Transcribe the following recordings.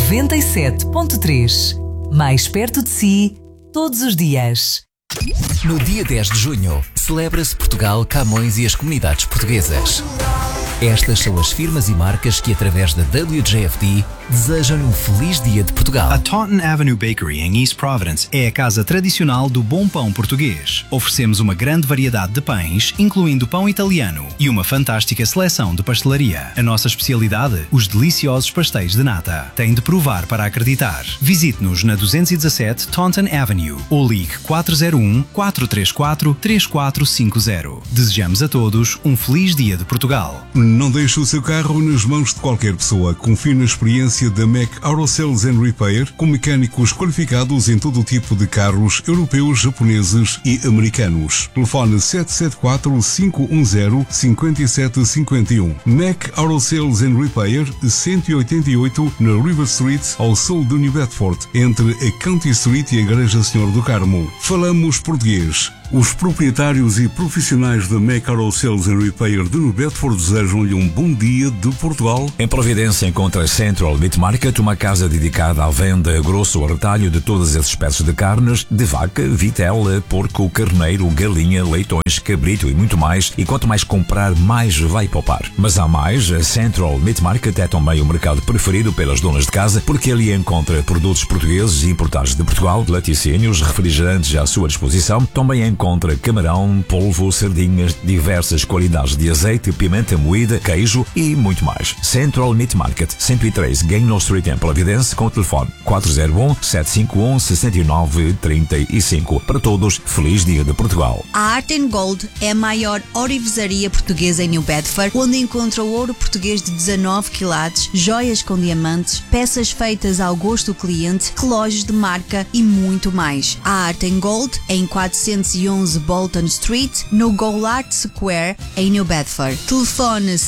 97.3. Mais perto de si, todos os dias. No dia 10 de junho, celebra-se Portugal, Camões e as comunidades portuguesas. Estas são as firmas e marcas que, através da WJFD, desejam-lhe um feliz dia de Portugal. A Taunton Avenue Bakery, em East Providence, é a casa tradicional do bom pão português. Oferecemos uma grande variedade de pães, incluindo pão italiano, e uma fantástica seleção de pastelaria. A nossa especialidade, os deliciosos pastéis de nata. Tem de provar para acreditar. Visite-nos na 217 Taunton Avenue ou ligue 401-434-3450. Desejamos a todos um feliz dia de Portugal. Não deixe o seu carro nas mãos de qualquer pessoa. Confie na experiência da Mac Auto Sales and Repair, com mecânicos qualificados em todo o tipo de carros europeus, japoneses e americanos. Telefone 774-510-5751. Mac Auto Sales and Repair, 188 na River Street, ao sul de New Bedford, entre a County Street e a Igreja Senhor do Carmo. Falamos português. Os proprietários e profissionais da Mac Auto Sales and Repair de New Bedford desejam-lhe um bom dia de Portugal. Em Providência encontra Central Meat Market, uma casa dedicada à venda a grosso ou retalho de todas as espécies de carnes, de vaca, vitela, porco, carneiro, galinha, leitões, cabrito e muito mais. E quanto mais comprar, mais vai poupar. Mas há mais, a Central Meat Market é também o mercado preferido pelas donas de casa, porque ali encontra produtos portugueses e importados de Portugal, laticínios, refrigerantes à sua disposição. Também encontra camarão, polvo, sardinhas, diversas qualidades de azeite, pimenta moída, queijo e muito mais. Central Meat Market, 103 Gaynor Street em Providence, com o telefone 401-751-6935. Para todos, feliz dia de Portugal. A Art Gold é a maior ourivesaria portuguesa em New Bedford, onde encontra o ouro português de 19 quilates, joias com diamantes, peças feitas ao gosto do cliente, relógios de marca e muito mais. A Art Gold é em 411 Bolton Street, no Goulart Square, em New Bedford. Telefone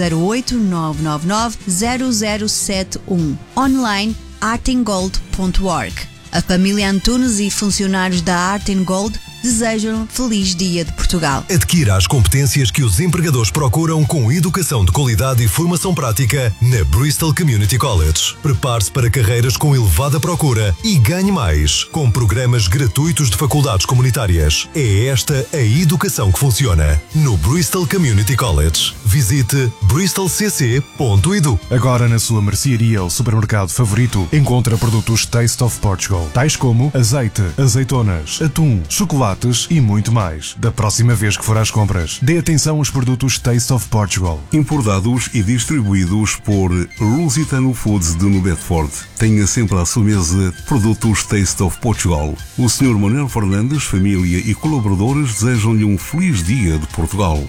508-999-0071. Online artandgold.org. A família Antunes e funcionários da Art Gold desejam um feliz dia de Portugal. Adquira as competências que os empregadores procuram com educação de qualidade e formação prática na Bristol Community College. Prepare-se para carreiras com elevada procura e ganhe mais com programas gratuitos de faculdades comunitárias. É esta a educação que funciona no Bristol Community College. Visite bristolcc.edu. Agora na sua mercearia ou supermercado favorito, encontra produtos Taste of Portugal, tais como azeite, azeitonas, atum, chocolate e muito mais. Da próxima vez que for às compras, dê atenção aos produtos Taste of Portugal. Importados e distribuídos por Lusitano Foods de New Bedford. Tenha sempre à sua mesa produtos Taste of Portugal. O Sr. Manuel Fernandes, família e colaboradores desejam-lhe um feliz dia de Portugal.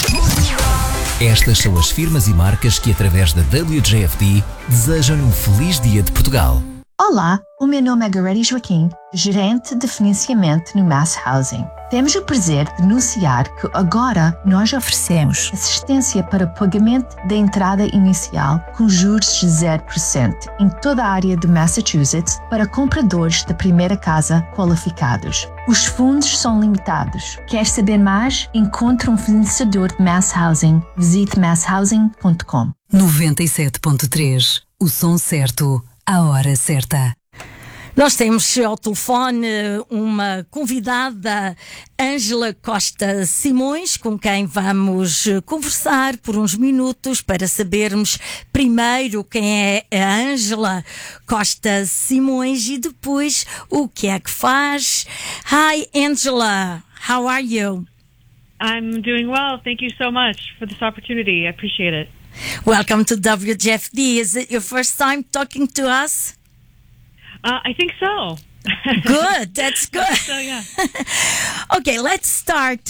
Estas são as firmas e marcas que, através da WJFD, desejam-lhe um feliz dia de Portugal. Olá, o meu nome é Goretti Joaquim, gerente de financiamento no Mass Housing. Temos o prazer de anunciar que agora nós oferecemos assistência para pagamento da entrada inicial com juros de 0% em toda a área de Massachusetts para compradores da primeira casa qualificados. Os fundos são limitados. Quer saber mais? Encontre um fornecedor de Mass Housing. Visite masshousing.com. 97.3. O som certo, a hora certa. Nós temos ao telefone uma convidada, Ângela Costa Simões, com quem vamos conversar por uns minutos para sabermos primeiro quem é a Ângela Costa Simões e depois o que é que faz. Hi, Angela. How are you? I'm doing well. Thank you so much for this opportunity. I appreciate it. Welcome to WJFD. Is it your first time talking to us? I think so. Good, that's good. So, yeah. Okay, let's start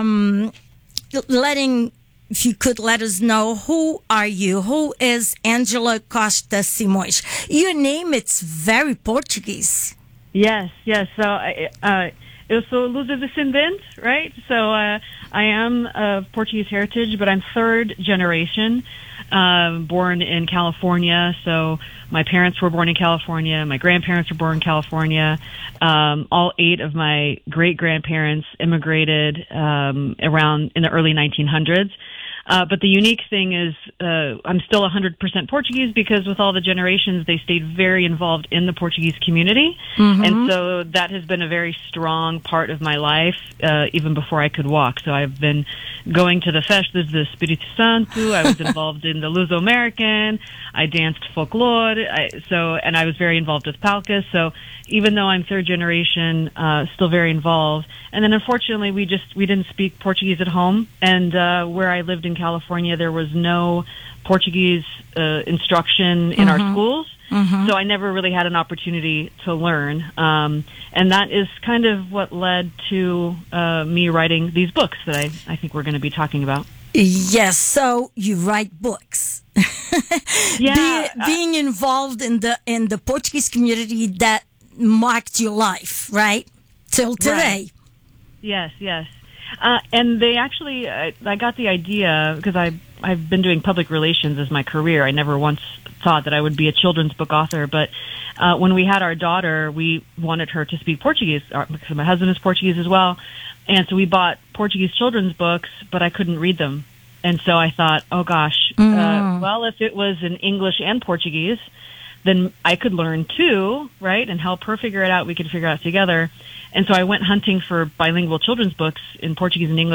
if you could let us know, who are you? Who is Ângela Costa Simões? Your name, it's very Portuguese. Yes. So, eu sou luso-descendente, right? So, I am of Portuguese heritage, but I'm third generation, born in California. So, my parents were born in California. My grandparents were born in California. All 8 of my great-grandparents immigrated around in the early 1900s. But the unique thing is, I'm still 100% Portuguese because with all the generations, they stayed very involved in the Portuguese community. Mm-hmm. And so that has been a very strong part of my life, even before I could walk. So I've been going to the Festas do Espírito Santo. I was involved in the Luso-American. I danced folklore. And I was very involved with Palcas. So even though I'm third generation, still very involved. And then unfortunately, we didn't speak Portuguese at home. And where I lived in California, there was no Portuguese instruction in our schools. Mm-hmm. So I never really had an opportunity to learn. And that is kind of what led to me writing these books that I think we're going to be talking about. Yes, so you write books. Yeah, being involved in the Portuguese community that marked your life, right? Till today. Right. Yes. And they actually, I got the idea because I've been doing public relations as my career. I never once thought that I would be a children's book author, but when we had our daughter, we wanted her to speak Portuguese because my husband is Portuguese as well. And so we bought Portuguese children's books, but I couldn't read them. And so I thought, oh gosh, well, if it was in English and Portuguese, then I could learn too, right? And help her figure it out. We could figure it out together. And so I went hunting for bilingual children's books in Portuguese and English.